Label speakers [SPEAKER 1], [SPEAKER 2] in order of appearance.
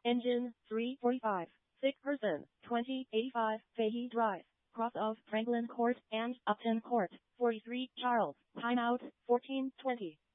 [SPEAKER 1] Engine 345. Sick person 2085 Fahey Drive. Cross of Franklin Court and Upton Court. 43 Charles. Timeout 14:20.